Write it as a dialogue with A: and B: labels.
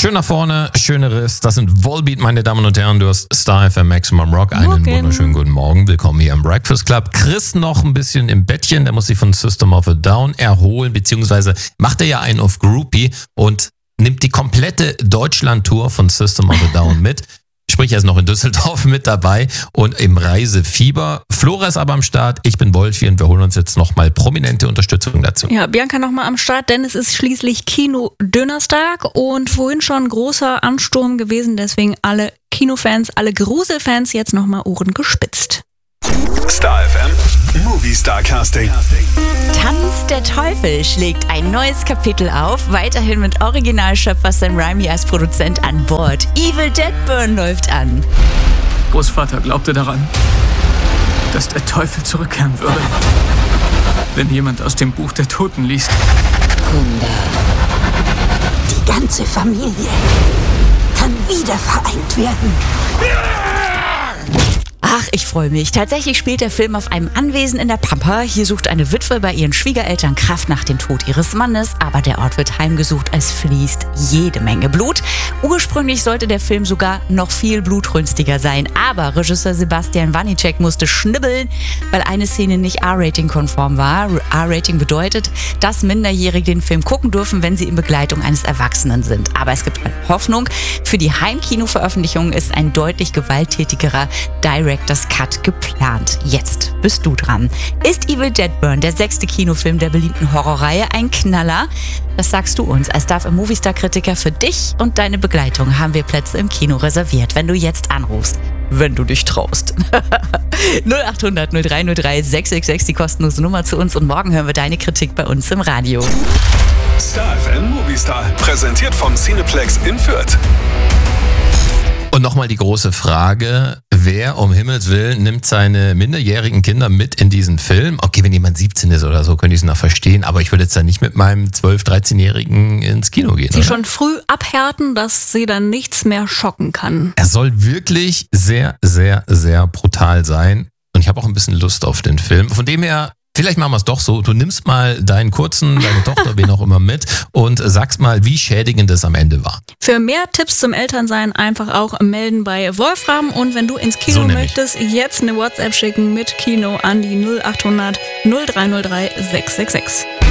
A: Schön nach vorne, schöner Riss. Das sind Volbeat, meine Damen und Herren. Du hast Star FM Maximum Rock. Einen wunderschönen guten Morgen. Willkommen hier im Breakfast Club. Chris noch ein bisschen im Bettchen. Der muss sich von System of a Down erholen, beziehungsweise macht er ja einen auf Groupie und nimmt die komplette Deutschland-Tour von System of a Down mit. Sprich, er ist noch in Düsseldorf mit dabei und im Reisefieber. Flora ist aber am Start, ich bin Wolfi und wir holen uns jetzt nochmal prominente Unterstützung dazu.
B: Ja, Bianca nochmal am Start, denn es ist schließlich Kino-Dönerstag und vorhin schon großer Ansturm gewesen, deswegen alle Kinofans, alle Gruselfans jetzt nochmal Ohren gespitzt.
C: Star FM Movie Star Casting.
D: Tanz der Teufel schlägt ein neues Kapitel auf, weiterhin mit Originalschöpfer Sam Raimi als Produzent an Bord. Evil Dead Burn läuft an.
E: Großvater glaubte daran, dass der Teufel zurückkehren würde, wenn jemand aus dem Buch der Toten liest.
F: Kinder, die ganze Familie kann wieder vereint werden.
D: Ach, ich freue mich. Tatsächlich spielt der Film auf einem Anwesen in der Pampa. Hier sucht eine Witwe bei ihren Schwiegereltern Kraft nach dem Tod ihres Mannes, aber der Ort wird heimgesucht, es fließt jede Menge Blut. Ursprünglich sollte der Film sogar noch viel blutrünstiger sein, aber Regisseur Sebastian Wanicek musste schnibbeln, weil eine Szene nicht R-Rating-konform war. R-Rating bedeutet, dass Minderjährige den Film gucken dürfen, wenn sie in Begleitung eines Erwachsenen sind. Aber es gibt eine Hoffnung. Für die Heimkino-Veröffentlichung ist ein deutlich gewalttätigerer Director's Cut geplant. Jetzt bist du dran. Ist Evil Dead Burn, der 6. Kinofilm der beliebten Horrorreihe, ein Knaller? Das sagst du uns. Als Star FM Movie Star Kritiker für dich und deine Begleitung haben wir Plätze im Kino reserviert, wenn du jetzt anrufst. Wenn du dich traust. 0800 0303 666, die kostenlose Nummer zu uns und morgen hören wir deine Kritik bei uns im Radio.
C: Star FM Movie Star, präsentiert vom Cineplex in Fürth.
A: Und nochmal die große Frage, wer um Himmels Willen nimmt seine minderjährigen Kinder mit in diesen Film? Okay, wenn jemand 17 ist oder so, könnte ich es noch verstehen, aber ich würde jetzt dann nicht mit meinem 12-, 13-Jährigen ins Kino gehen.
B: Sie
A: oder?
B: schon früh abhärten, dass sie dann nichts mehr schocken kann.
A: Er soll wirklich sehr, sehr, sehr brutal sein und ich habe auch ein bisschen Lust auf den Film. Von dem her, vielleicht machen wir es doch so, du nimmst mal deinen Kurzen, deine Tochter, wen auch immer mit und sagst mal, wie schädigend es am Ende war.
B: Für mehr Tipps zum Elternsein einfach auch melden bei Wolfram und wenn du ins Kino möchtest, jetzt eine WhatsApp schicken mit Kino an die 0800 0303 666.